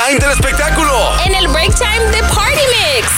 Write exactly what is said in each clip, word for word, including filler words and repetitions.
time del espectáculo. En el break time de Party Mix.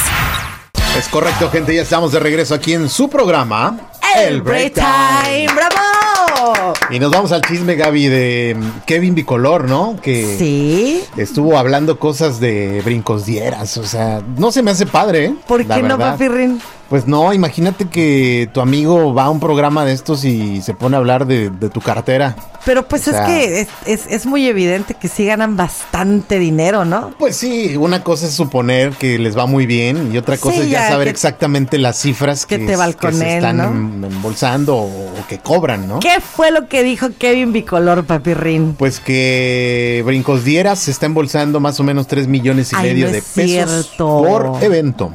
Es correcto, gente, ya estamos de regreso aquí en su programa, El, el Break Time. Time. ¡Bravo! Y nos vamos al chisme, Gaby, de Kevin Bicolor, ¿no? Que sí. Estuvo hablando cosas de brincos dieras, o sea, no se me hace padre, ¿eh? ¿Por qué no, papirrín? Pues no, imagínate que tu amigo va a un programa de estos y se pone a hablar de, de tu cartera. Pero pues o sea, es que es, es, es muy evidente que sí ganan bastante dinero, ¿no? Pues sí, una cosa es suponer que les va muy bien y otra cosa sí, es ya, ya saber que, exactamente las cifras que, que, te es, que se él, están ¿no? embolsando o, o que cobran, ¿no? ¿Qué fue lo que dijo Kevin Bicolor, papirrín? Pues que Brincos Dieras se está embolsando más o menos tres millones y Ay, medio no de es pesos cierto. por evento.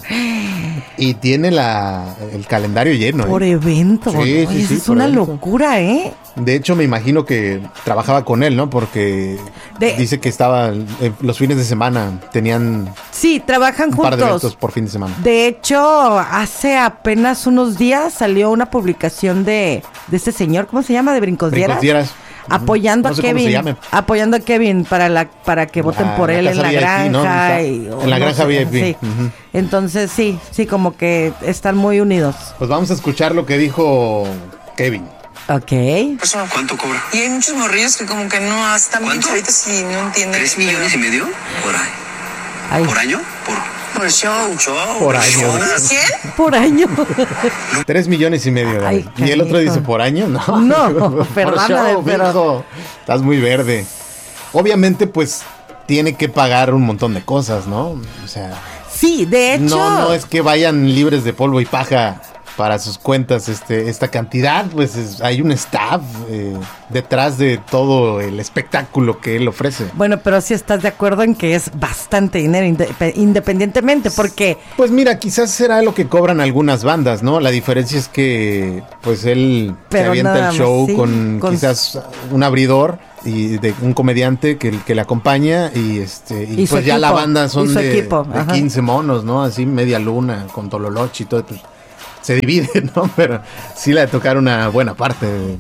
Y tiene la el calendario lleno. Por ¿eh? evento. Sí, Oye, sí, sí, es una evento. locura, ¿eh? De hecho, me imagino que trabajaba con él, ¿no? Porque de... dice que estaba eh, los fines de semana tenían. Sí, trabajan un juntos. Par de eventos por fin de semana. De hecho, hace apenas unos días salió una publicación de, de este señor, ¿cómo se llama? De Brincos Dieras. Brincos Dieras. Apoyando no sé a Kevin, cómo se apoyando a Kevin para la para que voten ah, por él en la V I P, granja ¿no? y, en la no granja sé, V I P. Sí. Uh-huh. Entonces sí, sí como que están muy unidos. Pues vamos a escuchar lo que dijo Kevin. Ok. ¿Cuánto cobra? Y hay muchos morrillos que como que no están bien chavitos y no entienden. ¿Tres millones y medio? Por ahí. Ay. ¿Por año? Por Por show. show. Por año. ¿Quién? Por año. Tres millones y medio. Ay, y el otro dice, ¿por año? No. No, perdóname, pero... Mijo, estás muy verde. Obviamente, pues, tiene que pagar un montón de cosas, ¿no? O sea... Sí, de hecho... No, no es que vayan libres de polvo y paja para sus cuentas este esta cantidad, pues es, hay un staff eh, detrás de todo el espectáculo que él ofrece. Bueno, pero sí estás de acuerdo en que es bastante dinero indep- independientemente, porque... Pues mira, quizás será lo que cobran algunas bandas, ¿no? La diferencia es que pues él pero se avienta el show más, ¿sí? con, con quizás un abridor y de un comediante que, que le acompaña y este y, y pues equipo, ya la banda son de, equipo, de quince monos, ¿no? Así media luna con tololoche y todo, pues se divide, ¿no? Pero sí le tocar una buena parte de,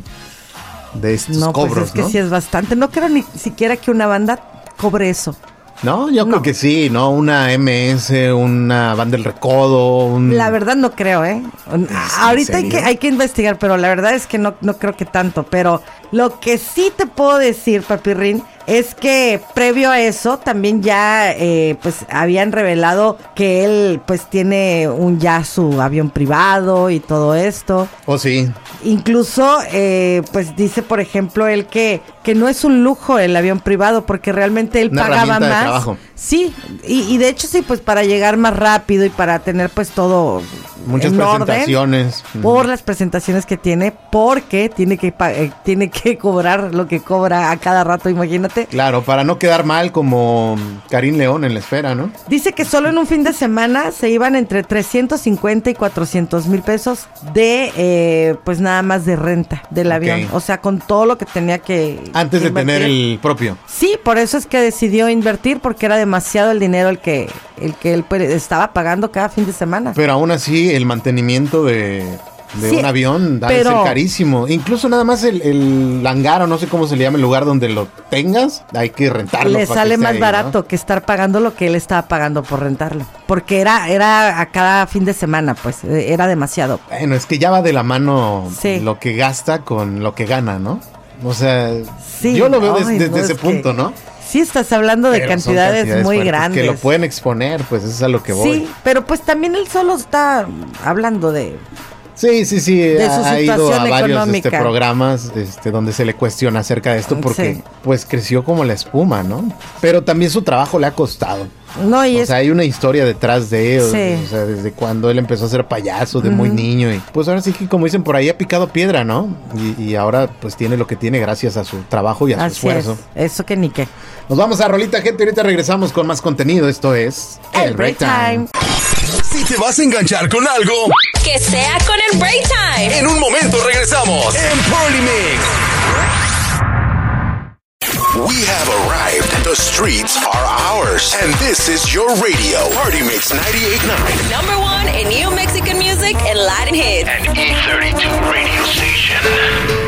de estos no, cobros, pues es que ¿no? sí es bastante. No creo ni siquiera que una banda cobre eso. No, yo no. creo que sí, ¿no? Una M S, una banda del Recodo, un... La verdad no creo, ¿eh? Ahorita hay que, hay que investigar, pero la verdad es que no, no creo que tanto. Pero lo que sí te puedo decir, papirrín, es que previo a eso también ya eh, pues habían revelado que él pues tiene un ya su avión privado y todo esto. Oh, sí. Incluso eh, pues dice, por ejemplo, él que, que no es un lujo el avión privado porque realmente él Una pagaba más. De trabajo. Sí, y, y de hecho sí, pues para llegar más rápido y para tener pues todo muchas en presentaciones orden, por las presentaciones que tiene, porque tiene que eh, tiene que cobrar lo que cobra a cada rato, imagínate. Claro, para no quedar mal como Karim León en la esfera, ¿no? Dice que solo en un fin de semana se iban entre trescientos cincuenta y cuatrocientos mil pesos de, eh, pues nada más de renta del okay. avión. O sea, con todo lo que tenía que Antes que de tener el propio. Sí, por eso es que decidió invertir, porque era demasiado el dinero el que, el que él estaba pagando cada fin de semana. Pero aún así, el mantenimiento de... de sí, un avión debe pero, ser carísimo. Incluso nada más el, el hangar o no sé cómo se le llama el lugar donde lo tengas, hay que rentarlo. Le sale más ahí, barato, ¿no? Que estar pagando lo que él estaba pagando por rentarlo. Porque era, era a cada fin de semana, pues, era demasiado. Bueno, es que ya va de la mano sí. lo que gasta con lo que gana, ¿no? O sea, sí, yo lo veo ay, desde, no, desde ese punto, que... ¿no? Sí, estás hablando de cantidades, cantidades muy grandes. Que lo pueden exponer, pues eso es a lo que voy. Sí, pero pues también él solo está hablando de... Sí, sí, sí, de ha, su ha ido a varios este, económica. programas este, donde se le cuestiona acerca de esto porque sí. pues creció como la espuma, ¿no? Pero también su trabajo le ha costado. No, y o es... sea, hay una historia detrás de él, sí. o sea, desde cuando él empezó a ser payaso de uh-huh. muy niño y pues ahora sí que como dicen por ahí ha picado piedra, ¿no? Y, y ahora pues tiene lo que tiene gracias a su trabajo y a Así su esfuerzo. Es. Eso que ni qué. Nos vamos a rolita, gente, ahorita regresamos con más contenido, esto es El, el Break Time. Si te vas a enganchar con algo, que sea con el Break Time. En un momento regresamos en Party Mix. We have arrived. The streets are ours. And this is your radio. Party Mix ninety-eight point nine. Number one in new Mexican music and Latin hits. An E thirty-two radio station.